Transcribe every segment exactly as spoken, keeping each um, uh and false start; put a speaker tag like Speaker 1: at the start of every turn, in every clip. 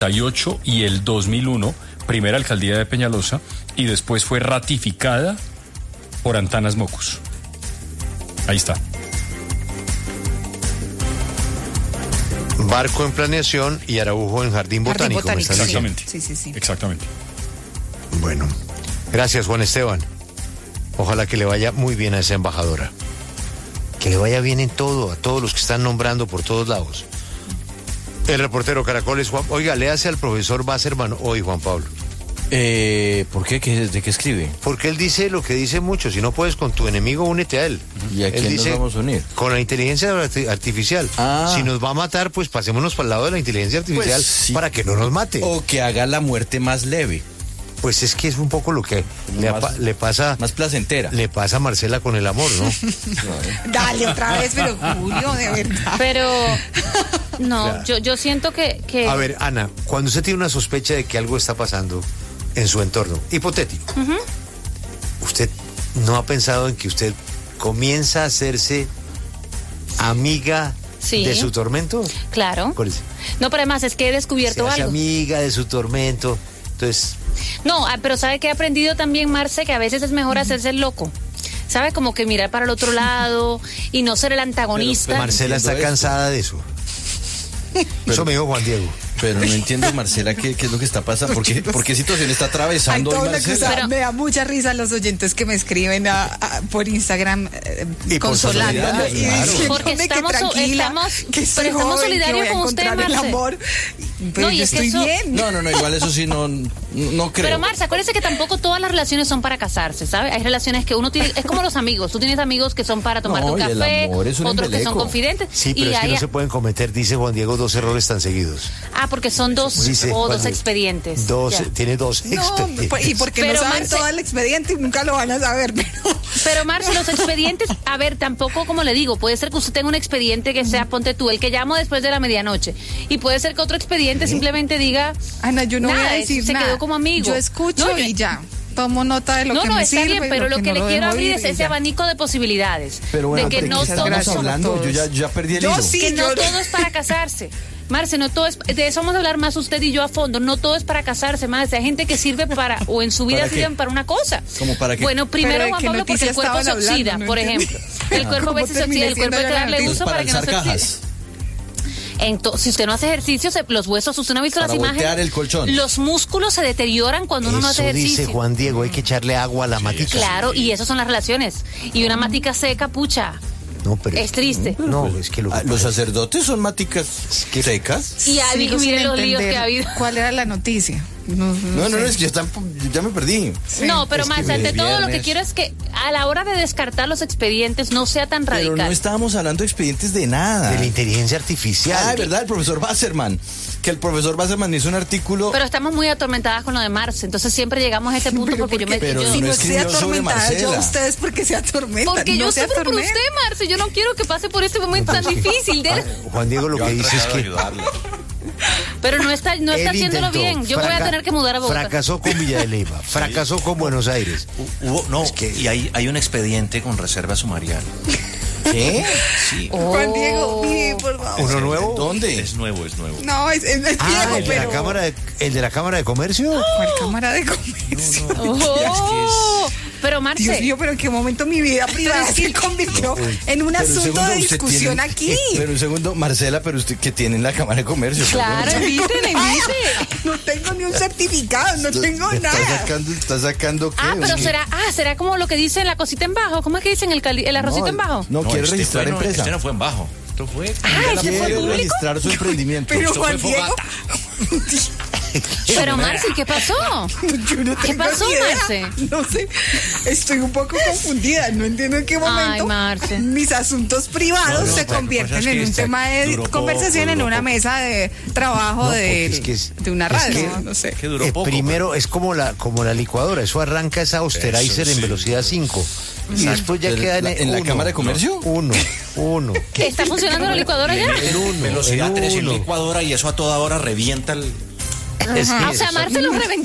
Speaker 1: y ocho y el dos mil uno, primera alcaldía de Peñalosa, y después fue ratificada por Antanas Mocus. Ahí está.
Speaker 2: Barco en planeación y Araujo en Jardín Botánico.
Speaker 3: Jardín Botánico,
Speaker 1: Exactamente.
Speaker 3: sí, sí, sí.
Speaker 1: Exactamente.
Speaker 2: Bueno, gracias, Juan Esteban. Ojalá que le vaya muy bien a esa embajadora. Que le vaya bien en todo, a todos los que están nombrando por todos lados. El reportero Caracol es Juan... Oiga, le hace al profesor Wasserman hoy, Juan Pablo.
Speaker 4: Eh, ¿Por qué? ¿Qué- ¿De qué escribe?
Speaker 2: Porque él dice lo que dice mucho. Si no puedes con tu enemigo, únete a él.
Speaker 4: ¿Y a
Speaker 2: Él
Speaker 4: quién nos
Speaker 2: dice,
Speaker 4: vamos a unir?
Speaker 2: con la inteligencia arti- artificial.
Speaker 4: Ah.
Speaker 2: Si nos va a matar, pues pasémonos para el lado de la inteligencia artificial
Speaker 4: Pues sí.
Speaker 2: para que no nos mate.
Speaker 4: O que haga la muerte más leve,
Speaker 2: Pues es que es un poco lo que le,
Speaker 4: Más-
Speaker 2: apa- le pasa...
Speaker 4: más placentera.
Speaker 2: Le pasa a Marcela con el amor, ¿no?
Speaker 3: Dale otra vez, pero Julio, de verdad.
Speaker 5: Pero no,
Speaker 2: Claro.
Speaker 5: yo, yo siento que, que
Speaker 2: A ver, Ana, cuando usted tiene una sospecha de que algo está pasando en su entorno, hipotético, ¿usted no ha pensado en que usted comienza a hacerse amiga
Speaker 5: Sí.
Speaker 2: de su tormento?
Speaker 5: claro.
Speaker 2: Acuérdese,
Speaker 5: No, pero además es que he
Speaker 2: se
Speaker 5: descubierto
Speaker 2: hace
Speaker 5: algo.
Speaker 2: amiga de su tormento. Entonces,
Speaker 5: No, ah, pero sabe que he aprendido también, Marce, que a veces es mejor hacerse el loco. ¿Sabe? Como que mirar para el otro lado y no ser el antagonista.
Speaker 2: Marcela está
Speaker 4: entiendo esto.
Speaker 2: cansada de eso. Eso me dijo Juan Diego.
Speaker 4: Pero no entiendo, Marcela, qué, qué es lo que está pasando. ¿Por qué, por qué situación está
Speaker 3: Hay
Speaker 4: atravesando hoy,
Speaker 3: toda una
Speaker 4: Marcela?
Speaker 3: cosa,
Speaker 5: Pero-
Speaker 3: me da mucha risa los oyentes que me escriben a- a- por Instagram eh,
Speaker 2: Y por
Speaker 3: consolándome
Speaker 2: solidaridad,
Speaker 3: y
Speaker 2: claro.
Speaker 3: diciéndome
Speaker 5: Porque
Speaker 3: que
Speaker 5: estamos-
Speaker 3: tranquila,
Speaker 5: estamos-
Speaker 3: que soy
Speaker 5: pero estamos
Speaker 3: joven,
Speaker 5: solidarios
Speaker 3: que voy a
Speaker 5: con usted,
Speaker 3: encontrar el
Speaker 5: Marce.
Speaker 3: amor. Pero
Speaker 5: No, y
Speaker 3: yo
Speaker 5: es que
Speaker 3: estoy
Speaker 5: eso-
Speaker 3: bien.
Speaker 4: No, no, no, igual eso sí no, no creo.
Speaker 5: Pero Marce, acuérdese que tampoco todas las relaciones son para casarse, ¿sabe? Hay relaciones que uno tiene, es como los amigos. Tú tienes amigos que son para tomarte
Speaker 4: No,
Speaker 5: un
Speaker 4: y el
Speaker 5: café,
Speaker 4: amor es un
Speaker 5: otros que son
Speaker 4: embeleco.
Speaker 5: confidentes.
Speaker 2: Sí, pero
Speaker 5: y
Speaker 2: es que
Speaker 5: hay-
Speaker 2: no se pueden cometer, dice Juan Diego, dos errores tan seguidos.
Speaker 5: Ah, porque son dos
Speaker 2: Dice
Speaker 5: o
Speaker 2: Juan
Speaker 5: dos
Speaker 2: Diego,
Speaker 5: expedientes.
Speaker 2: Dos,
Speaker 5: Ya.
Speaker 2: tiene dos
Speaker 3: No,
Speaker 2: expedientes.
Speaker 3: pues, y porque
Speaker 5: Pero,
Speaker 3: no saben
Speaker 5: Marce-
Speaker 3: todo el expediente y nunca lo van a saber. Pero,
Speaker 5: Pero Marce, los expedientes, a ver, tampoco como le digo, puede ser que usted tenga un expediente que sea, ponte tú, el que llamo después de la medianoche. Y puede ser que otro expediente simplemente diga,
Speaker 3: Ana, yo no
Speaker 5: Nada,
Speaker 3: voy a decir
Speaker 5: se
Speaker 3: nada.
Speaker 5: quedó como amigo.
Speaker 3: Yo escucho
Speaker 5: No, yo-
Speaker 3: y ya. Tomo nota de lo
Speaker 5: no,
Speaker 3: que
Speaker 5: no,
Speaker 3: me
Speaker 5: está
Speaker 3: sirve.
Speaker 5: bien,
Speaker 3: y
Speaker 5: pero lo que,
Speaker 3: no
Speaker 5: le
Speaker 3: lo
Speaker 5: quiero
Speaker 3: dejo
Speaker 5: abrir
Speaker 3: ir
Speaker 5: es
Speaker 3: y
Speaker 5: ese
Speaker 3: ya.
Speaker 5: abanico de posibilidades.
Speaker 4: Pero bueno,
Speaker 5: de que
Speaker 4: ¿de
Speaker 5: no
Speaker 4: qué
Speaker 5: todos
Speaker 4: estamos
Speaker 5: son-
Speaker 4: hablando?
Speaker 3: todos.
Speaker 4: Yo ya, ya perdí el
Speaker 3: Yo
Speaker 4: hilo.
Speaker 3: sí.
Speaker 5: que no
Speaker 3: yo-
Speaker 5: todo es para casarse. Marce, no todo es, de eso vamos a hablar más usted y yo a fondo, no todo es para casarse, Marce, hay gente que sirve para, o en su vida
Speaker 4: ¿Para qué?
Speaker 5: sirven para una cosa.
Speaker 4: ¿Cómo para qué?
Speaker 5: Bueno, primero,
Speaker 3: Pero, ¿de
Speaker 5: Juan
Speaker 3: qué
Speaker 5: Pablo, porque el
Speaker 3: noticias
Speaker 5: cuerpo se
Speaker 3: estaban
Speaker 5: oxida,
Speaker 3: hablando? No
Speaker 5: por
Speaker 3: entendí.
Speaker 5: ejemplo. El cuerpo a
Speaker 3: ¿Cómo
Speaker 5: veces se oxida, el
Speaker 3: terminé
Speaker 5: cuerpo hay que
Speaker 3: siendo
Speaker 5: darle
Speaker 3: yo la
Speaker 5: uso
Speaker 4: para
Speaker 5: para que no se
Speaker 4: alzar
Speaker 5: oxide.
Speaker 4: cajas.
Speaker 5: Entonces, si usted no hace ejercicio, se- los huesos, usted no ha visto
Speaker 4: Para
Speaker 5: las imágenes.
Speaker 4: voltear el colchón.
Speaker 5: Los músculos se deterioran cuando uno no hace
Speaker 2: Eso dice
Speaker 5: ejercicio.
Speaker 2: Juan Diego, hay que echarle agua a la matica.
Speaker 5: Claro, y eso son las relaciones. Y una matica seca, pucha,
Speaker 2: No, pero
Speaker 5: es triste.
Speaker 2: No, es que lo que
Speaker 4: Ah, ¿Los
Speaker 2: pasa-
Speaker 4: sacerdotes son maticas secas?
Speaker 5: Y ahí
Speaker 3: Sigo
Speaker 5: mire
Speaker 3: sin
Speaker 5: los líos
Speaker 3: entender
Speaker 5: que ha habido.
Speaker 3: ¿Cuál era la noticia? No, no
Speaker 4: No, no,
Speaker 3: sé.
Speaker 4: no, es que ya, están, ya me perdí.
Speaker 3: Sí.
Speaker 5: No, pero
Speaker 4: es que
Speaker 5: Marce, ante
Speaker 4: es
Speaker 5: todo lo que
Speaker 4: viernes.
Speaker 5: quiero es que a la hora de descartar los expedientes no sea tan
Speaker 4: Pero
Speaker 5: radical.
Speaker 4: no estábamos hablando de expedientes de nada.
Speaker 2: de la inteligencia artificial.
Speaker 4: Ah, ¿verdad? El profesor Wasserman. Que el profesor Wasserman hizo un artículo...
Speaker 5: Pero estamos muy atormentadas con lo de Marce, entonces siempre llegamos a ese punto
Speaker 3: Pero
Speaker 5: porque yo me...
Speaker 4: pero
Speaker 5: yo-
Speaker 3: Si
Speaker 4: no
Speaker 3: no
Speaker 4: escribió
Speaker 3: estoy
Speaker 4: sobre
Speaker 3: atormentada, yo a
Speaker 4: Marcela.
Speaker 3: ustedes porque se atormentan.
Speaker 5: porque
Speaker 3: no
Speaker 5: yo
Speaker 3: se
Speaker 5: sufro por
Speaker 3: atormentan.
Speaker 5: usted, Marce, yo no quiero que pase por este momento tan difícil. de-
Speaker 2: Juan Diego lo que dice es que
Speaker 5: Pero no está, no está
Speaker 2: él
Speaker 5: haciéndolo
Speaker 2: intentó,
Speaker 5: bien. Yo voy a
Speaker 2: fraca-
Speaker 5: tener que mudar a Bogotá.
Speaker 2: Fracasó con Villa de Leyva, fracasó con Buenos Aires.
Speaker 6: Hubo, no,
Speaker 2: Es que-
Speaker 6: y hay, hay un expediente con reserva sumarial.
Speaker 4: ¿Qué?
Speaker 6: Sí.
Speaker 3: Juan Diego, mire, por favor.
Speaker 2: ¿Uno nuevo?
Speaker 4: ¿Dónde?
Speaker 6: Es nuevo, es nuevo.
Speaker 3: No, es, es, es
Speaker 2: Ah,
Speaker 3: viejo,
Speaker 2: el de, la
Speaker 3: pero...
Speaker 2: cámara de, el de la Cámara de Comercio.
Speaker 3: ¿Cuál cámara de comercio?
Speaker 5: Oh, pero Marce,
Speaker 3: Dios mío, pero en qué momento mi vida privada se convirtió en un
Speaker 4: Pero
Speaker 3: asunto
Speaker 4: segundo,
Speaker 3: de
Speaker 4: usted
Speaker 3: discusión
Speaker 4: tiene-
Speaker 3: aquí.
Speaker 4: Pero un segundo, Marcela, pero usted que tiene en la Cámara de Comercio.
Speaker 5: claro,
Speaker 4: perdón.
Speaker 5: inviten, invite.
Speaker 3: No tengo ni un certificado, no tengo
Speaker 4: ¿Está
Speaker 3: nada.
Speaker 4: sacando, está sacando qué?
Speaker 5: Ah, pero
Speaker 4: ¿Qué?
Speaker 5: será, ah, será como lo que dice la cosita en bajo. ¿Cómo es que dicen el, cali- el arrocito
Speaker 4: No,
Speaker 5: en bajo?
Speaker 4: No, quiere
Speaker 6: este
Speaker 4: registrar
Speaker 6: fue, no,
Speaker 4: empresa.
Speaker 6: Este no fue en bajo. Esto fue.
Speaker 5: Ah, ese fue
Speaker 4: Quiere
Speaker 5: público.
Speaker 4: registrar su emprendimiento.
Speaker 3: Pero
Speaker 6: Esto
Speaker 3: Juan
Speaker 6: fue
Speaker 3: Diego,
Speaker 6: fogata.
Speaker 5: Pero Marce, ¿qué pasó?
Speaker 3: yo no
Speaker 5: ¿Qué
Speaker 3: tengo
Speaker 5: pasó,
Speaker 3: ni idea.
Speaker 5: Marce?
Speaker 3: No sé, estoy un poco confundida, no entiendo en qué momento
Speaker 5: Marce.
Speaker 3: mis asuntos privados
Speaker 6: No, no,
Speaker 3: se
Speaker 6: lo que
Speaker 3: convierten
Speaker 6: pasa es
Speaker 3: en
Speaker 6: que
Speaker 3: un
Speaker 6: está-
Speaker 3: tema de
Speaker 6: duró poco,
Speaker 3: conversación en
Speaker 6: duró
Speaker 3: una
Speaker 6: poco.
Speaker 3: mesa de trabajo
Speaker 2: No,
Speaker 3: de,
Speaker 2: porque es que es-
Speaker 3: de una
Speaker 2: es
Speaker 3: radio,
Speaker 2: que-
Speaker 3: no sé.
Speaker 6: Que duró
Speaker 2: Eh,
Speaker 6: poco.
Speaker 2: primero es como la como la licuadora, eso arranca esa Austerizer
Speaker 6: Eso
Speaker 2: en
Speaker 6: sí.
Speaker 2: velocidad cinco y después ya
Speaker 4: ¿En
Speaker 2: queda en,
Speaker 4: la- en la
Speaker 2: uno,
Speaker 4: Cámara de Comercio?
Speaker 2: Uno, uno.
Speaker 5: ¿Está funcionando la licuadora ya?
Speaker 2: El uno,
Speaker 6: Velocidad
Speaker 2: el
Speaker 6: tres en
Speaker 2: uno.
Speaker 6: licuadora y eso a toda hora revienta el.
Speaker 2: Es que
Speaker 5: Ah, o sea,
Speaker 2: eso-
Speaker 5: Marce lo reventó.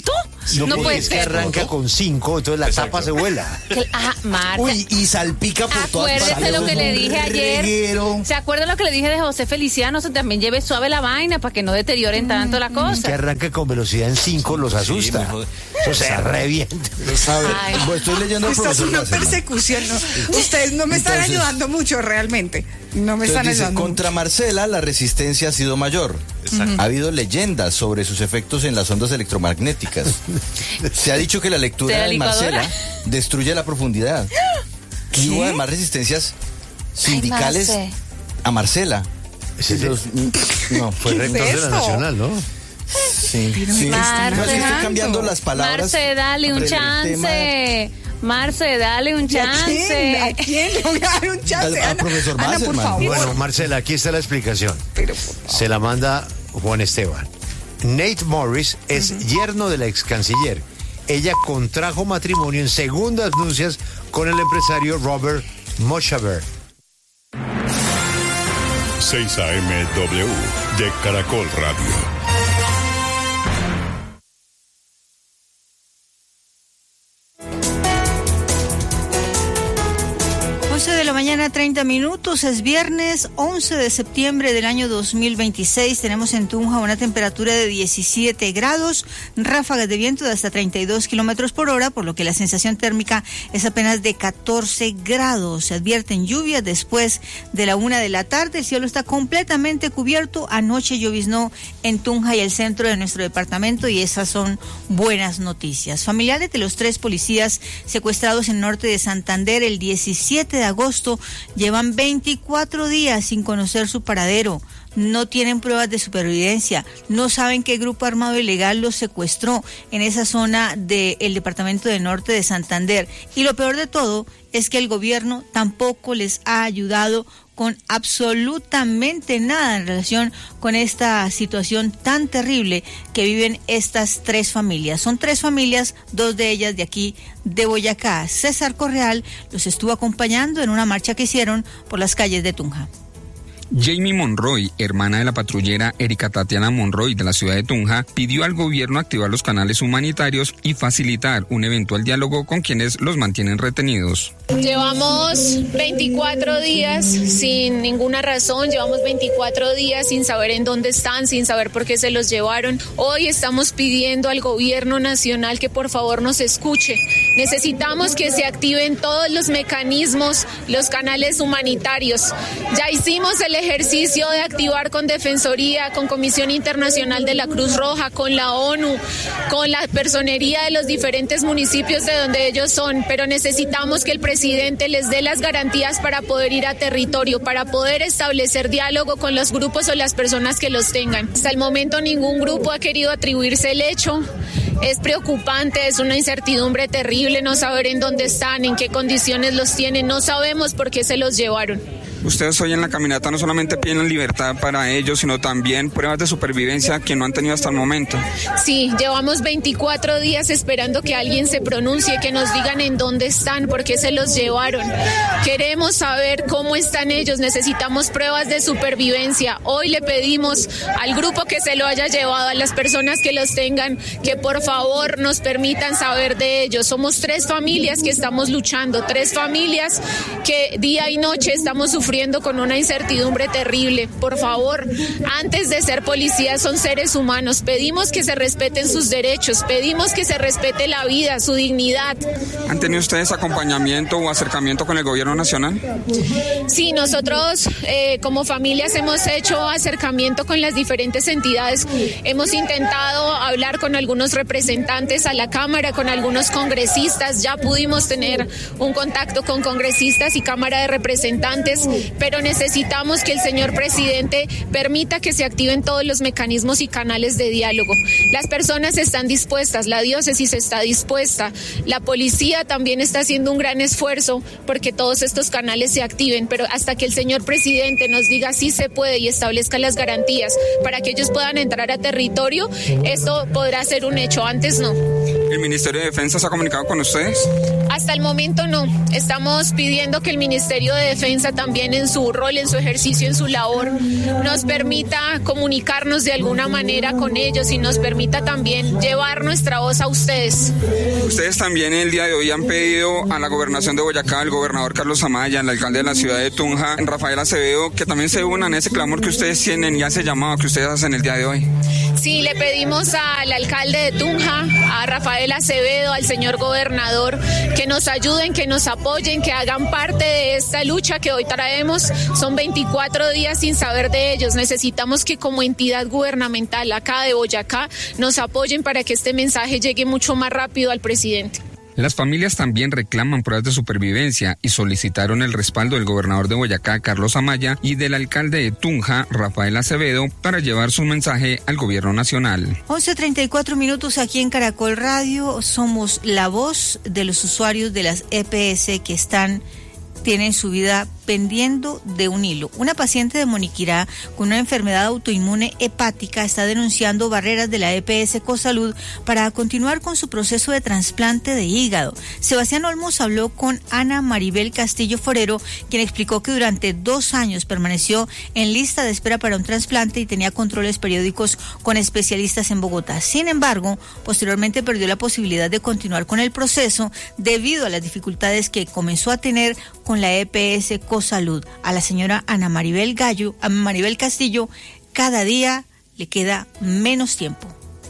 Speaker 2: No,
Speaker 5: No puede
Speaker 2: es que
Speaker 5: ser.
Speaker 2: arranca con cinco, entonces la
Speaker 1: Exacto.
Speaker 2: tapa se vuela.
Speaker 5: Que- Ah, Marta.
Speaker 4: Uy, y salpica por todas partes.
Speaker 5: Acuérdese lo que le
Speaker 4: Un
Speaker 5: dije ayer.
Speaker 4: reguero.
Speaker 5: ¿Se acuerdan lo que le dije de José Feliciano? O sea, también lleve suave la vaina para que no deterioren tanto la
Speaker 2: Que
Speaker 5: cosa.
Speaker 2: arranca con velocidad en cinco, los asusta.
Speaker 6: me jode.
Speaker 2: Eso se revienta.
Speaker 4: ¿Sabe?
Speaker 5: Ay.
Speaker 4: Bueno, estoy leyendo al
Speaker 3: Esto es
Speaker 4: profesor
Speaker 3: una
Speaker 4: Wasserman.
Speaker 3: persecución, ¿no? Ustedes no me están
Speaker 4: Entonces-
Speaker 3: ayudando mucho realmente. No me
Speaker 4: Entonces
Speaker 3: están
Speaker 4: dice,
Speaker 3: ayudando
Speaker 4: contra Marcela la resistencia ha sido mayor. Ha habido leyendas sobre sus efectos en las ondas electromagnéticas. Se ha dicho que la
Speaker 5: ¿De
Speaker 4: lectura
Speaker 5: la
Speaker 4: de
Speaker 5: licuadora?
Speaker 4: Marcela destruye la profundidad. Y hubo además resistencias sindicales
Speaker 5: Marce.
Speaker 4: a Marcela.
Speaker 2: Ese
Speaker 4: Los- no,
Speaker 2: fue
Speaker 3: ¿Qué es
Speaker 2: rector de la
Speaker 3: esto?
Speaker 2: Nacional, ¿no?
Speaker 4: sí, sí.
Speaker 5: Marce.
Speaker 4: No, es que estoy cambiando las palabras.
Speaker 5: Marce, dale un
Speaker 4: por el
Speaker 5: chance. Marce, dale un
Speaker 3: ¿Y a quién? ¿A
Speaker 5: chance.
Speaker 3: quién le voy a dar un chance?
Speaker 4: Al- al
Speaker 3: Ana,
Speaker 4: profesor
Speaker 3: Ana, por
Speaker 4: Wasserman.
Speaker 3: favor.
Speaker 2: Bueno, Marcela, aquí está la explicación.
Speaker 3: Pero, por favor.
Speaker 2: Se la manda Juan Esteban. Nate Morris es yerno de la ex canciller. Ella contrajo matrimonio en segundas nupcias con el empresario Robert Mochaber.
Speaker 7: seis A M W de Caracol Radio.
Speaker 8: once de la mañana, treinta minutos, es viernes once de septiembre del año dos mil veintiséis. Tenemos en Tunja una temperatura de diecisiete grados, ráfagas de viento de hasta treinta y dos kilómetros por hora, por lo que la sensación térmica es apenas de catorce grados. Se advierten lluvias después de la una de la tarde. El cielo está completamente cubierto. Anoche lloviznó en Tunja y el centro de nuestro departamento, y esas son buenas noticias. Familiares de los tres policías secuestrados en norte de Santander el diecisiete de agosto llevan veinticuatro días sin conocer su paradero. No tienen pruebas de supervivencia, no saben qué grupo armado ilegal los secuestró en esa zona del departamento de norte de Santander. Y lo peor de todo es que el gobierno tampoco les ha ayudado con absolutamente nada en relación con esta situación tan terrible que viven estas tres familias. Son tres familias, dos de ellas de aquí, de Boyacá. César Correal los estuvo acompañando en una marcha que hicieron por las calles de Tunja.
Speaker 9: Jamie Monroy, hermana de la patrullera Erika Tatiana Monroy de la ciudad de Tunja, pidió al gobierno activar los canales humanitarios y facilitar un eventual diálogo con quienes los mantienen retenidos.
Speaker 10: Llevamos veinticuatro días sin ninguna razón, llevamos veinticuatro días sin saber en dónde están, sin saber por qué se los llevaron. Hoy estamos pidiendo al gobierno nacional que por favor nos escuche. Necesitamos que se activen todos los mecanismos, los canales humanitarios. Ya hicimos el ejercicio de activar con Defensoría, con Comisión Internacional de la Cruz Roja, con la ONU, con la personería de los diferentes municipios de donde ellos son, pero necesitamos que el presidente les dé las garantías para poder ir a territorio, para poder establecer diálogo con los grupos o las personas que los tengan. Hasta el momento ningún grupo ha querido atribuirse el hecho. Es preocupante, es una incertidumbre terrible no saber en dónde están, en qué condiciones los tienen, no sabemos por qué se los llevaron.
Speaker 9: Ustedes hoy en la caminata no solamente piden libertad para ellos, sino también pruebas de supervivencia que no han tenido hasta el momento.
Speaker 10: Sí, llevamos veinticuatro días esperando que alguien se pronuncie, que nos digan en dónde están, por qué se los llevaron. Queremos saber cómo están ellos, necesitamos pruebas de supervivencia. Hoy le pedimos al grupo que se lo haya llevado, a las personas que los tengan, que por favor nos permitan saber de ellos. Somos tres familias que estamos luchando, tres familias que día y noche estamos sufriendo con una incertidumbre terrible. Por favor, antes de ser policías son seres humanos. Pedimos que se respeten sus derechos, pedimos que se respete la vida, su dignidad.
Speaker 9: ¿Han tenido ustedes acompañamiento o acercamiento con el gobierno nacional?
Speaker 10: Sí, nosotros eh, como familias hemos hecho acercamiento con las diferentes entidades. Hemos intentado hablar con algunos representantes a la Cámara, con algunos congresistas. Ya pudimos tener un contacto con congresistas y Cámara de Representantes, pero necesitamos que el señor presidente permita que se activen todos los mecanismos y canales de diálogo. Las personas están dispuestas, la diócesis está dispuesta, la policía también está haciendo un gran esfuerzo porque todos estos canales se activen, pero hasta que el señor presidente nos diga si se puede y establezca las garantías para que ellos puedan entrar a territorio, esto podrá ser un hecho, antes no.
Speaker 9: ¿El Ministerio de Defensa se ha comunicado con ustedes?
Speaker 10: Hasta el momento no. Estamos pidiendo que el Ministerio de Defensa también en su rol, en su ejercicio, en su labor, nos permita comunicarnos de alguna manera con ellos y nos permita también llevar nuestra voz a ustedes.
Speaker 9: Ustedes también el día de hoy han pedido a la gobernación de Boyacá, al gobernador Carlos Amaya, al alcalde de la ciudad de Tunja, Rafael Acevedo, que también se unan a ese clamor que ustedes tienen y a ese llamado que ustedes hacen el día de hoy.
Speaker 10: Sí, le pedimos al alcalde de Tunja, a Rafael Acevedo, al señor gobernador, que nos ayuden, que nos apoyen, que hagan parte de esta lucha que hoy traemos. Son veinticuatro días sin saber de ellos. Necesitamos que como entidad gubernamental acá de Boyacá nos apoyen para que este mensaje llegue mucho más rápido al presidente.
Speaker 9: Las familias también reclaman pruebas de supervivencia y solicitaron el respaldo del gobernador de Boyacá, Carlos Amaya, y del alcalde de Tunja, Rafael Acevedo, para llevar su mensaje al gobierno nacional.
Speaker 8: once treinta y cuatro minutos aquí en Caracol Radio. Somos la voz de los usuarios de las E P S que están, tienen su vida pendiendo de un hilo. Una paciente de Moniquirá con una enfermedad autoinmune hepática está denunciando barreras de la E P S Cosalud para continuar con su proceso de trasplante de hígado. Sebastián Olmos habló con Ana Maribel Castillo Forero, quien explicó que durante dos años permaneció en lista de espera para un trasplante y tenía controles periódicos con especialistas en Bogotá. Sin embargo, posteriormente perdió la posibilidad de continuar con el proceso debido a las dificultades que comenzó a tener con la E P S Salud. A la señora Ana Maribel Gallo, a Maribel Castillo, cada día le queda menos tiempo.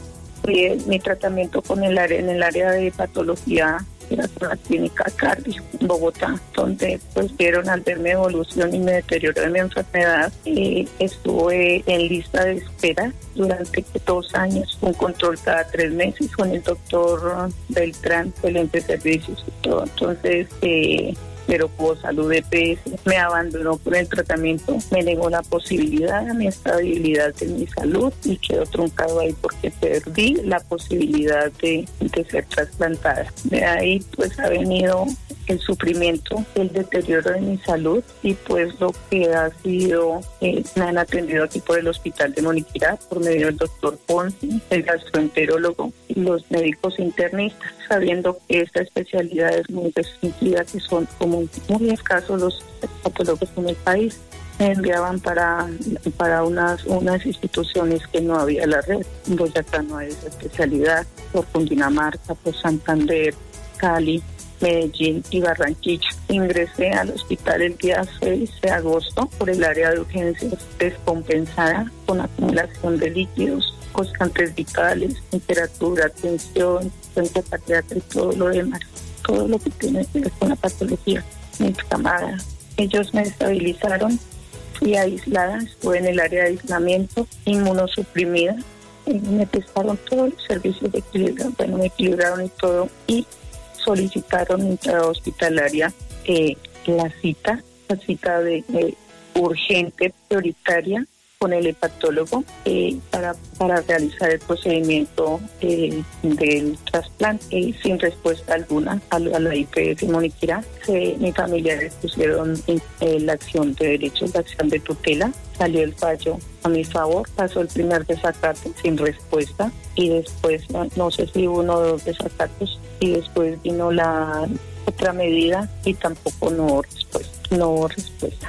Speaker 11: Mi tratamiento con el área, en el área de patología era con la clínica Cardio en Bogotá, donde pues vieron al ver mi evolución y mi deterioro de mi enfermedad, eh, estuve en lista de espera durante dos años, un control cada tres meses con el doctor Beltrán, excelentes servicios y todo. Entonces, eh, pero Cosalud E P S me abandonó por el tratamiento, me negó la posibilidad, mi estabilidad de mi salud y quedó truncado ahí porque perdí la posibilidad de, de ser trasplantada. De ahí pues ha venido el sufrimiento, el deterioro de mi salud y pues lo que ha sido, eh, me han atendido aquí por el hospital de Moniquirá por medio del doctor Ponce, el gastroenterólogo y los médicos internistas, sabiendo que esta especialidad es muy restringida, que son como muy escasos los patólogos en el país. Me enviaban para para unas unas instituciones que no había la red. En Boyacá no hay esa especialidad, por Cundinamarca, por Santander, Cali, Medellín y Barranquilla. Ingresé al hospital el día seis de agosto por el área de urgencias descompensada con acumulación de líquidos, constantes vitales, temperatura, tensión, fuente cardíaca y todo lo demás, todo lo que tiene que ver con la patología inflamada. Ellos me estabilizaron, fui aislada, estuve en el área de aislamiento, inmunosuprimida, me testaron todos los servicios de equilibrio, bueno, me equilibraron y todo, y solicitaron entrada hospitalaria, eh, la cita, la cita de eh, urgente, prioritaria, con el hepatólogo eh, para, para realizar el procedimiento eh, del trasplante eh, sin respuesta alguna a, a la I P S Moniquirá. Eh, mis familiares pusieron eh, la acción de derechos, la acción de tutela, salió el fallo a mi favor, pasó el primer desacato sin respuesta y después, no, no sé si uno o dos desacatos, y después vino la otra medida y tampoco no hubo respuesta, no hubo respuesta.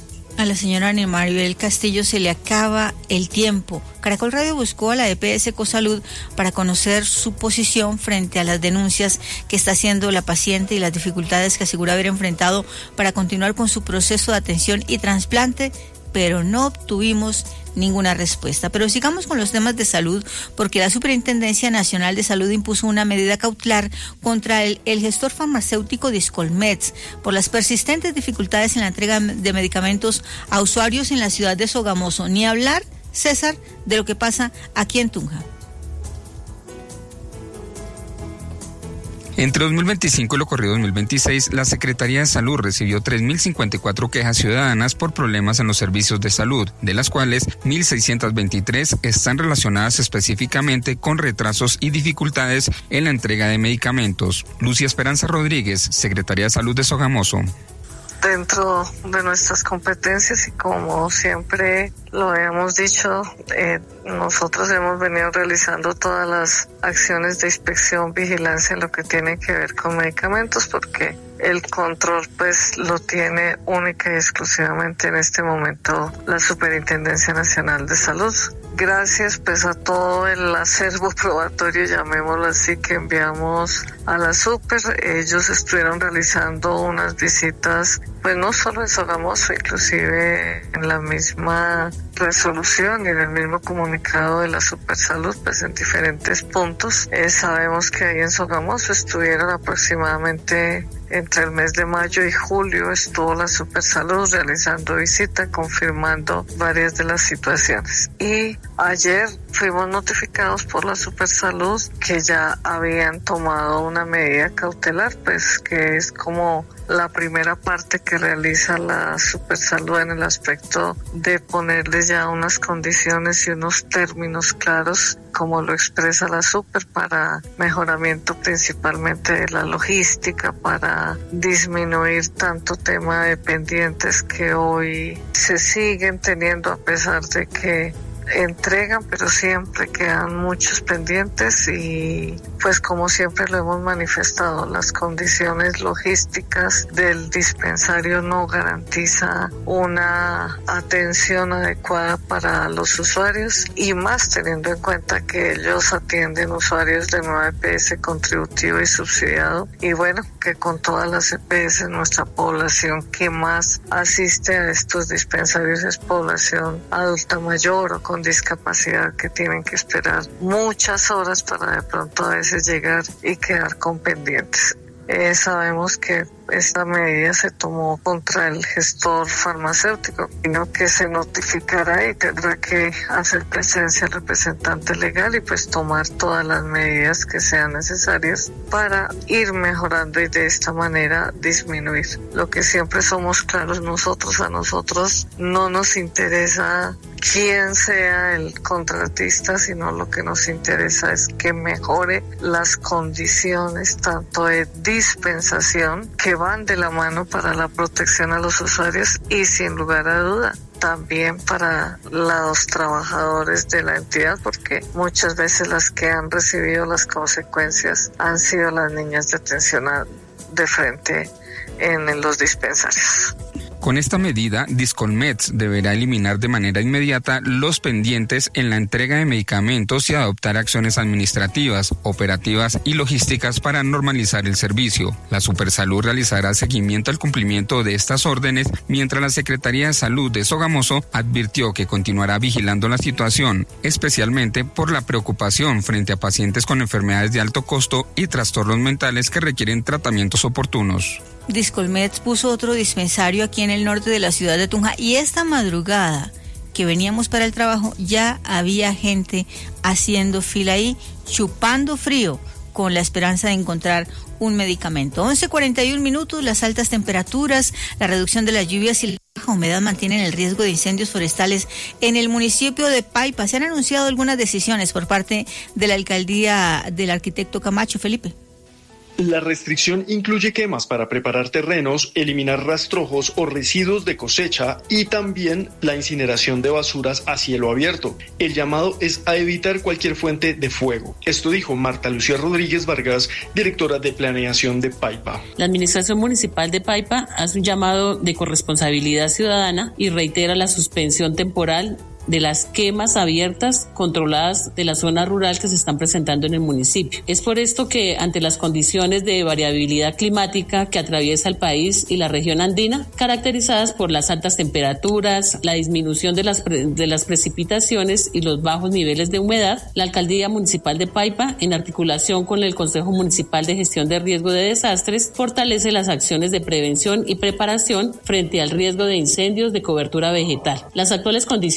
Speaker 8: A la señora Ana Maribel Castillo se le acaba el tiempo. Caracol Radio buscó a la E P S Cosalud para conocer su posición frente a las denuncias que está haciendo la paciente y las dificultades que asegura haber enfrentado para continuar con su proceso de atención y trasplante, pero no obtuvimos ninguna respuesta. Pero sigamos con los temas de salud, porque la Superintendencia Nacional de Salud impuso una medida cautelar contra el, el gestor farmacéutico Discolmeds por las persistentes dificultades en la entrega de medicamentos a usuarios en la ciudad de Sogamoso. Ni hablar, César, de lo que pasa aquí en Tunja.
Speaker 9: Entre dos mil veinticinco y lo corrido dos mil veintiséis, la Secretaría de Salud recibió tres mil cincuenta y cuatro quejas ciudadanas por problemas en los servicios de salud, de las cuales mil seiscientos veintitrés están relacionadas específicamente con retrasos y dificultades en la entrega de medicamentos. Lucia Esperanza Rodríguez, Secretaría de Salud de Sogamoso.
Speaker 12: dentro de nuestras competencias y como siempre lo hemos dicho, eh, nosotros hemos venido realizando todas las acciones de inspección, vigilancia en lo que tiene que ver con medicamentos, porque el control pues lo tiene única y exclusivamente en este momento la Superintendencia Nacional de Salud. Gracias pues a todo el acervo probatorio, llamémoslo así, que enviamos a la Super. Ellos estuvieron realizando unas visitas pues no solo en Sogamoso, inclusive en la misma resolución y en el mismo comunicado de la Supersalud, pues en diferentes puntos. Eh, sabemos que ahí en Sogamoso estuvieron aproximadamente entre el mes de mayo y julio, estuvo la Supersalud realizando visita, confirmando varias de las situaciones. Y ayer fuimos notificados por la Supersalud que ya habían tomado una medida cautelar, pues que es como la primera parte que realiza la Supersalud en el aspecto de ponerle ya unas condiciones y unos términos claros, como lo expresa la Super, para mejoramiento principalmente de la logística, para disminuir tanto tema de pendientes que hoy se siguen teniendo a pesar de que entregan, pero siempre quedan muchos pendientes y pues como siempre lo hemos manifestado, las condiciones logísticas del dispensario no garantiza una atención adecuada para los usuarios y más teniendo en cuenta que ellos atienden usuarios de nueva E P S contributivo y subsidiado y bueno, que con todas las E P S nuestra población que más asiste a estos dispensarios es población adulta mayor o con discapacidad que tienen que esperar muchas horas para de pronto a veces llegar y quedar con pendientes. Eh, sabemos que esta medida se tomó contra el gestor farmacéutico, sino que se notificará y tendrá que hacer presencia el representante legal y pues tomar todas las medidas que sean necesarias para ir mejorando y de esta manera disminuir. Lo que siempre somos claros nosotros, a nosotros no nos interesa quién sea el contratista, sino lo que nos interesa es que mejore las condiciones tanto de dispensación que van de la mano para la protección a los usuarios y sin lugar a duda también para los trabajadores de la entidad, porque muchas veces las que han recibido las consecuencias han sido las niñas de atención de frente en los dispensarios.
Speaker 9: Con esta medida, Discolmeds deberá eliminar de manera inmediata los pendientes en la entrega de medicamentos y adoptar acciones administrativas, operativas y logísticas para normalizar el servicio. La Supersalud realizará seguimiento al cumplimiento de estas órdenes, mientras la Secretaría de Salud de Sogamoso advirtió que continuará vigilando la situación, especialmente por la preocupación frente a pacientes con enfermedades de alto costo y trastornos mentales que requieren tratamientos oportunos.
Speaker 8: Discolmeds puso otro dispensario aquí en el norte de la ciudad de Tunja y esta madrugada que veníamos para el trabajo ya había gente haciendo fila ahí, chupando frío con la esperanza de encontrar un medicamento. once cuarenta y un minutos, las altas temperaturas, la reducción de las lluvias y la baja humedad mantienen el riesgo de incendios forestales en el municipio de Paipa. Se han anunciado algunas decisiones por parte de la alcaldía del arquitecto Camacho. Felipe.
Speaker 13: La restricción incluye quemas para preparar terrenos, eliminar rastrojos o residuos de cosecha y también la incineración de basuras a cielo abierto. El llamado es a evitar cualquier fuente de fuego. Esto dijo Marta Lucía Rodríguez Vargas, directora de planeación de Paipa.
Speaker 14: La administración municipal de Paipa hace un llamado de corresponsabilidad ciudadana y reitera la suspensión temporal de las quemas abiertas controladas de la zona rural que se están presentando en el municipio. Es por esto que ante las condiciones de variabilidad climática que atraviesa el país y la región andina, caracterizadas por las altas temperaturas, la disminución de las, pre- de las precipitaciones y los bajos niveles de humedad, la Alcaldía Municipal de Paipa, en articulación con el Consejo Municipal de Gestión de Riesgo de Desastres, fortalece las acciones de prevención y preparación frente al riesgo de incendios de cobertura vegetal. Las actuales condiciones climáticas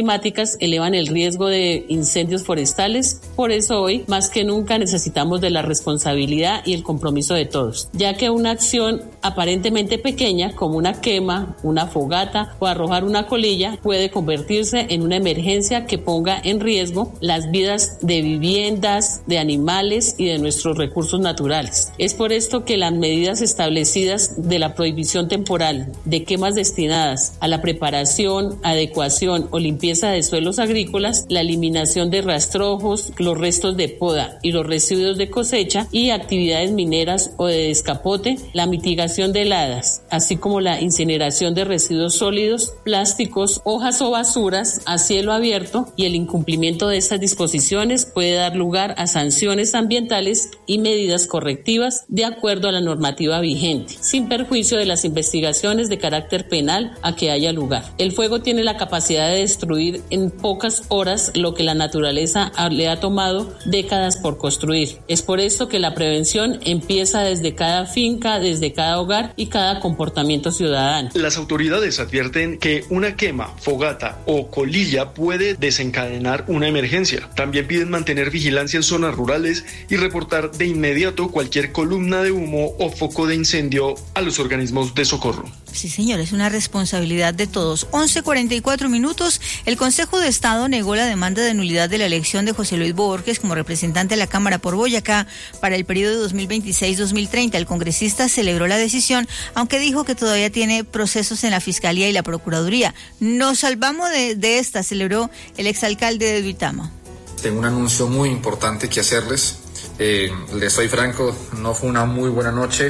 Speaker 14: climáticas elevan el riesgo de incendios forestales. Por eso hoy, más que nunca, necesitamos de la responsabilidad y el compromiso de todos, ya que una acción aparentemente pequeña, como una quema, una fogata o arrojar una colilla, puede convertirse en una emergencia que ponga en riesgo las vidas de viviendas, de animales y de nuestros recursos naturales. Es por esto que las medidas establecidas de la prohibición temporal de quemas destinadas a la preparación, adecuación o limpieza de suelos agrícolas, la eliminación de rastrojos, los restos de poda y los residuos de cosecha y actividades mineras o de descapote, la mitigación de heladas, así como la incineración de residuos sólidos, plásticos, hojas o basuras a cielo abierto, y el incumplimiento de estas disposiciones puede dar lugar a sanciones ambientales y medidas correctivas de acuerdo a la normativa vigente, sin perjuicio de las investigaciones de carácter penal a que haya lugar. El fuego tiene la capacidad de destruir en pocas horas lo que la naturaleza le ha tomado décadas por construir. Es por esto que la prevención empieza desde cada finca, desde cada hogar y cada comportamiento ciudadano.
Speaker 13: Las autoridades advierten que una quema, fogata o colilla puede desencadenar una emergencia. También piden mantener vigilancia en zonas rurales y reportar de inmediato cualquier columna de humo o foco de incendio a los organismos de socorro.
Speaker 8: Sí, señor, es una responsabilidad de todos. once cuarenta y cuatro minutos. El Consejo de Estado negó la demanda de nulidad de la elección de José Luis Borges como representante de la Cámara por Boyacá para el periodo dos mil veintiséis dos mil treinta. El congresista celebró la decisión, aunque dijo que todavía tiene procesos en la Fiscalía y la Procuraduría. Nos salvamos de, de esta, celebró el exalcalde de Duitama.
Speaker 15: Tengo un anuncio muy importante que hacerles. Eh, les soy franco, no fue una muy buena noche.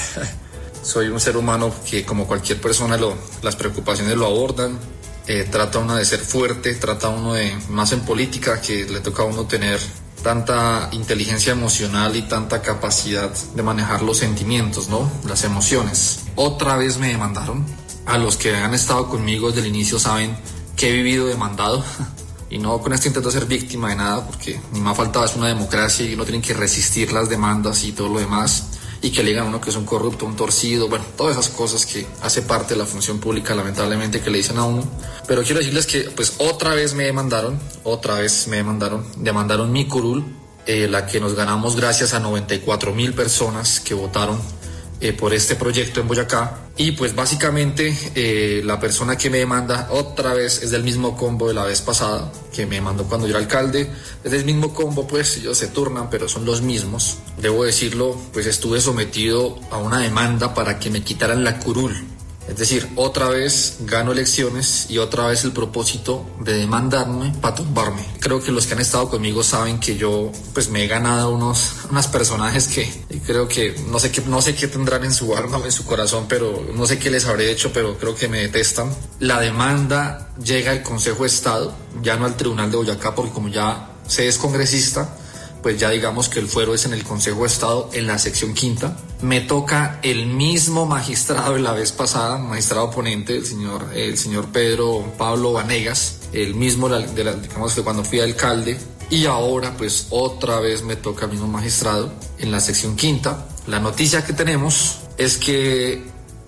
Speaker 15: Soy un ser humano que, como cualquier persona, lo, las preocupaciones lo abordan. Eh, trata uno de ser fuerte, trata uno de, más en política, que le toca a uno tener tanta inteligencia emocional y tanta capacidad de manejar los sentimientos, ¿no? Las emociones. Otra vez me demandaron. A los que han estado conmigo desde el inicio saben que he vivido demandado. Y no con esto intento ser víctima de nada, porque ni más faltaba, es una democracia y uno tiene que resistir las demandas y todo lo demás. Y que le digan a uno que es un corrupto, un torcido, bueno, todas esas cosas que hace parte de la función pública, lamentablemente, que le dicen a uno. Pero quiero decirles que, pues, otra vez me demandaron, otra vez me demandaron, demandaron mi curul, eh, la que nos ganamos gracias a noventa y cuatro mil personas que votaron eh, por este proyecto en Boyacá. Y pues básicamente eh, la persona que me demanda otra vez es del mismo combo de la vez pasada, que me mandó cuando yo era alcalde. Es del mismo combo, pues ellos se turnan, pero son los mismos. Debo decirlo, pues estuve sometido a una demanda para que me quitaran la curul. Es decir, otra vez gano elecciones y otra vez el propósito de demandarme para tumbarme. Creo que los que han estado conmigo saben que yo pues me he ganado unos, unos personajes que creo que no sé qué, no sé qué tendrán en su alma o en su corazón, pero no sé qué les habré hecho, pero creo que me detestan. La demanda llega al Consejo de Estado, ya no al Tribunal de Boyacá, porque como ya se es congresista, pues ya digamos que el fuero es en el Consejo de Estado, en la sección quinta. Me toca el mismo magistrado de la vez pasada, magistrado ponente, el señor, el señor Pedro Pablo Vanegas, el mismo de la, digamos que cuando fui alcalde, y ahora pues otra vez me toca el mismo magistrado en la sección quinta. La noticia que tenemos es que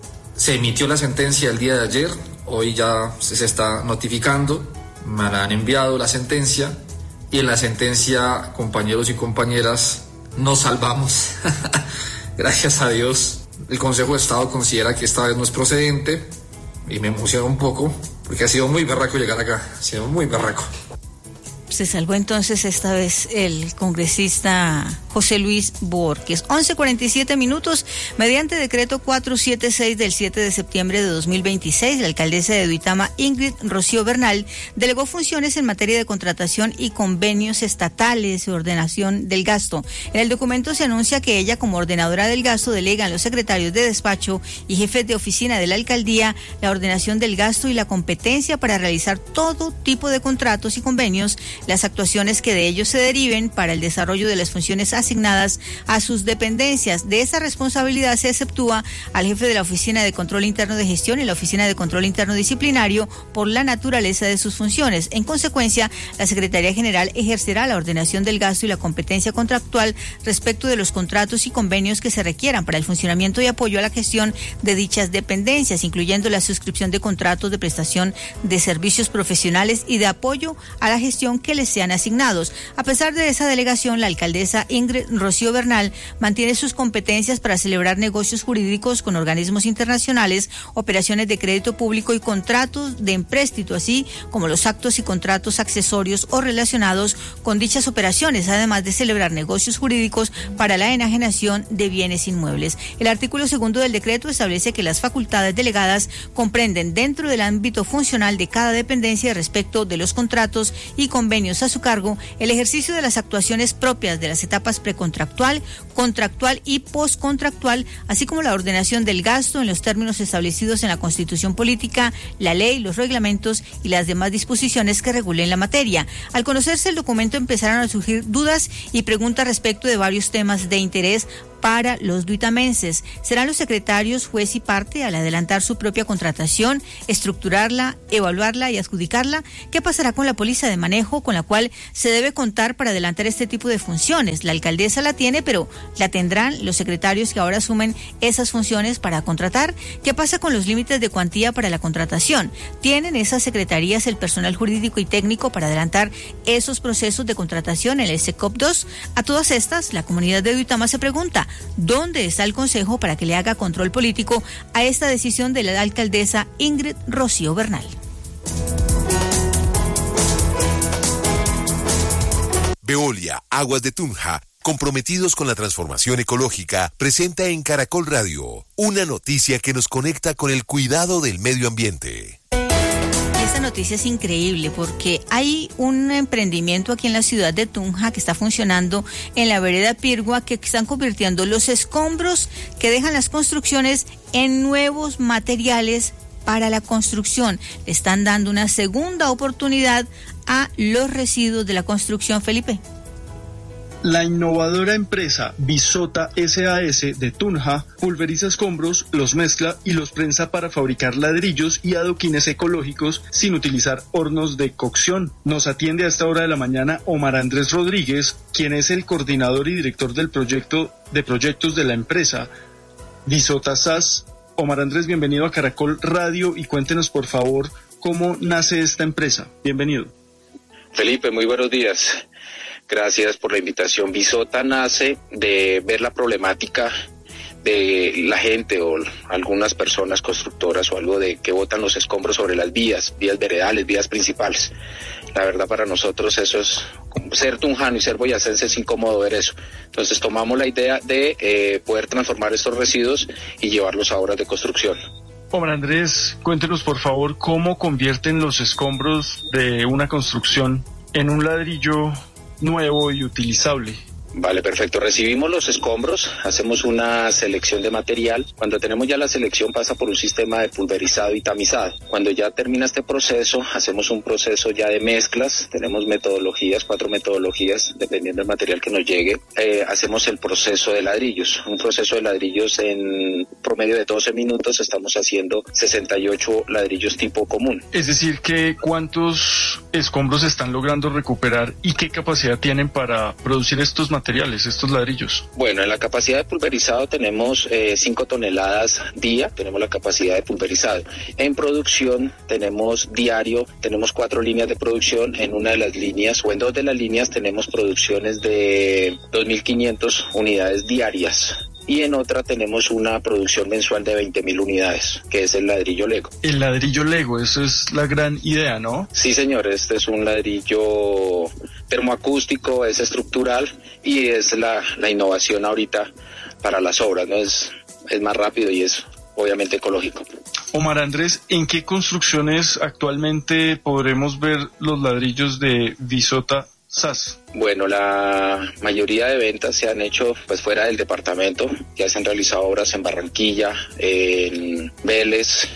Speaker 15: se emitió la sentencia el día de ayer, hoy ya se, se está notificando, me la han enviado la sentencia. Y en la sentencia, compañeros y compañeras, nos salvamos. Gracias a Dios. El Consejo de Estado considera que esta vez no es procedente y me emociona un poco porque ha sido muy berraco llegar acá. Ha sido muy berraco.
Speaker 8: Se salvó entonces esta vez el congresista José Luis Borges. once cuarenta y siete minutos. Mediante decreto cuatrocientos setenta y seis del siete de septiembre de dos mil veintiséis, la alcaldesa de Duitama, Ingrid Rocío Bernal, delegó funciones en materia de contratación y convenios estatales y ordenación del gasto. En el documento se anuncia que ella, como ordenadora del gasto, delega a los secretarios de despacho y jefes de oficina de la alcaldía la ordenación del gasto y la competencia para realizar todo tipo de contratos y convenios las actuaciones que de ellos se deriven para el desarrollo de las funciones asignadas a sus dependencias. De esa responsabilidad se exceptúa al jefe de la Oficina de Control Interno de Gestión y la Oficina de Control Interno Disciplinario por la naturaleza de sus funciones. En consecuencia, la Secretaría General ejercerá la ordenación del gasto y la competencia contractual respecto de los contratos y convenios que se requieran para el funcionamiento y apoyo a la gestión de dichas dependencias, incluyendo la suscripción de contratos de prestación de servicios profesionales y de apoyo a la gestión que les sean asignados. A pesar de esa delegación, la alcaldesa Ingrid Rocío Bernal mantiene sus competencias para celebrar negocios jurídicos con organismos internacionales, operaciones de crédito público y contratos de empréstito, así como los actos y contratos accesorios o relacionados con dichas operaciones, además de celebrar negocios jurídicos para la enajenación de bienes inmuebles. El artículo segundo del decreto establece que las facultades delegadas comprenden dentro del ámbito funcional de cada dependencia respecto de los contratos y convenios a su cargo el ejercicio de las actuaciones propias de las etapas precontractual, contractual y postcontractual, así como la ordenación del gasto en los términos establecidos en la Constitución Política, la ley, los reglamentos y las demás disposiciones que regulen la materia. Al conocerse el documento empezaron a surgir dudas y preguntas respecto de varios temas de interés para los duitamenses. ¿Serán los secretarios juez y parte al adelantar su propia contratación, estructurarla, evaluarla y adjudicarla? ¿Qué pasará con la póliza de manejo con la cual se debe contar para adelantar este tipo de funciones? La alcaldesa la tiene, pero ¿la tendrán los secretarios que ahora asumen esas funciones para contratar? ¿Qué pasa con los límites de cuantía para la contratación? ¿Tienen esas secretarías el personal jurídico y técnico para adelantar esos procesos de contratación en el SECOP dos? A todas estas, la comunidad de Duitama se pregunta, ¿dónde está el Consejo para que le haga control político a esta decisión de la alcaldesa Ingrid Rocío Bernal?
Speaker 16: Veolia, Aguas de Tunja, comprometidos con la transformación ecológica, presenta en Caracol Radio una noticia que nos conecta con el cuidado del medio ambiente.
Speaker 8: Esta noticia es increíble porque hay un emprendimiento aquí en la ciudad de Tunja que está funcionando en la vereda Pirgua, que están convirtiendo los escombros que dejan las construcciones en nuevos materiales para la construcción. Le están dando una segunda oportunidad a los residuos de la construcción, Felipe.
Speaker 13: La innovadora empresa Visota S A S de Tunja pulveriza escombros, los mezcla y los prensa para fabricar ladrillos y adoquines ecológicos sin utilizar hornos de cocción. Nos atiende a esta hora de la mañana Omar Andrés Rodríguez, quien es el coordinador y director del proyecto de proyectos de la empresa Visota S A S. Omar Andrés, bienvenido a Caracol Radio y cuéntenos por favor cómo nace esta empresa. Bienvenido.
Speaker 17: Felipe, muy buenos días. Gracias por la invitación. Visota nace de ver la problemática de la gente o algunas personas constructoras o algo de que botan los escombros sobre las vías, vías veredales, vías principales. La verdad para nosotros eso es, ser tunjano y ser boyacense es incómodo ver eso. Entonces tomamos la idea de eh, poder transformar estos residuos y llevarlos a obras de construcción.
Speaker 13: Omar Andrés, cuéntenos por favor cómo convierten los escombros de una construcción en un ladrillo nuevo y utilizable.
Speaker 17: Vale, perfecto. Recibimos los escombros, hacemos una selección de material. Cuando tenemos ya la selección pasa por un sistema de pulverizado y tamizado. Cuando ya termina este proceso, hacemos un proceso ya de mezclas. Tenemos metodologías, cuatro metodologías, dependiendo del material que nos llegue. Eh, hacemos el proceso de ladrillos. Un proceso de ladrillos en promedio de doce minutos. Estamos haciendo sesenta y ocho ladrillos tipo común.
Speaker 13: Es decir, que ¿cuántos escombros están logrando recuperar y qué capacidad tienen para producir estos materiales? materiales, estos ladrillos?
Speaker 17: Bueno, en la capacidad de pulverizado tenemos eh, cinco toneladas día, tenemos la capacidad de pulverizado. En producción tenemos diario, tenemos cuatro líneas de producción. En una de las líneas o en dos de las líneas tenemos producciones de dos mil quinientas unidades diarias. Y en otra tenemos una producción mensual de veinte mil unidades, que es el ladrillo Lego.
Speaker 13: El ladrillo Lego, eso es la gran idea, ¿no?
Speaker 17: Sí, señor, este es un ladrillo termoacústico, es estructural y es la, la innovación ahorita para las obras, ¿no? Es, es más rápido y es obviamente ecológico.
Speaker 13: Omar Andrés, ¿en qué construcciones actualmente podremos ver los ladrillos de Visota S A S?
Speaker 17: Bueno, la mayoría de ventas se han hecho pues fuera del departamento. Ya se han realizado obras en Barranquilla, en Vélez,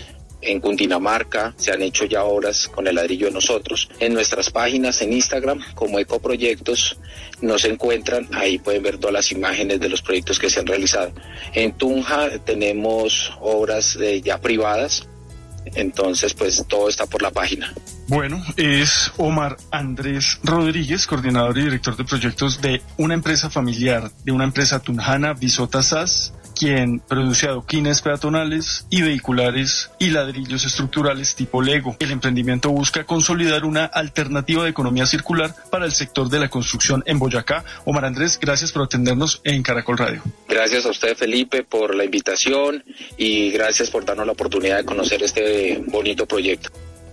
Speaker 17: en Cundinamarca, se han hecho ya obras con el ladrillo de nosotros. En nuestras páginas en Instagram como Ecoproyectos nos encuentran, ahí pueden ver todas las imágenes de los proyectos que se han realizado. En Tunja tenemos obras eh, ya privadas, entonces pues todo está por la página.
Speaker 13: Bueno, es Omar Andrés Rodríguez, coordinador y director de proyectos de una empresa familiar, de una empresa tunjana, Bisota S A S, quien produce adoquines peatonales y vehiculares y ladrillos estructurales tipo Lego. El emprendimiento busca consolidar una alternativa de economía circular para el sector de la construcción en Boyacá. Omar Andrés, gracias por atendernos en Caracol Radio.
Speaker 17: Gracias a usted, Felipe, por la invitación y gracias por darnos la oportunidad de conocer este bonito proyecto.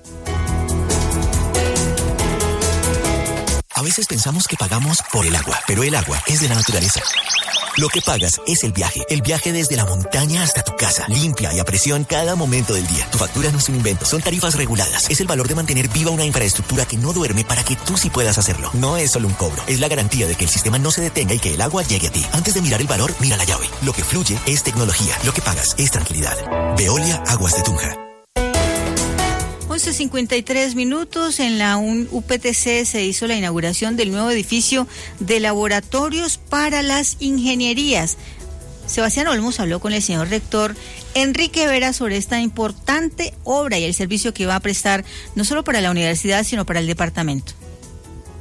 Speaker 18: A veces pensamos que pagamos por el agua, pero el agua es de la naturaleza. Lo que pagas es el viaje, el viaje desde la montaña hasta tu casa, limpia y a presión cada momento del día. Tu factura no es un invento, son tarifas reguladas. Es el valor de mantener viva una infraestructura que no duerme para que tú sí puedas hacerlo. No es solo un cobro, es la garantía de que el sistema no se detenga y que el agua llegue a ti. Antes de mirar el valor, mira la llave. Lo que fluye es tecnología, lo que pagas es tranquilidad. Veolia Aguas de Tunja.
Speaker 8: once cincuenta y tres minutos, en la U P T C se hizo la inauguración del nuevo edificio de laboratorios para las ingenierías. Sebastián Olmos habló con el señor rector Enrique Vera sobre esta importante obra y el servicio que va a prestar no solo para la universidad, sino para el departamento.